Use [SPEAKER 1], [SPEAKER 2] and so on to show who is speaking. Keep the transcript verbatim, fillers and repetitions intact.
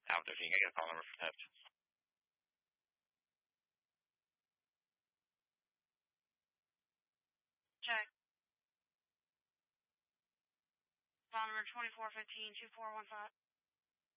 [SPEAKER 1] Tower thirteen, I get a call number from theft.
[SPEAKER 2] Check. Call number twenty-four fifteen two four one five.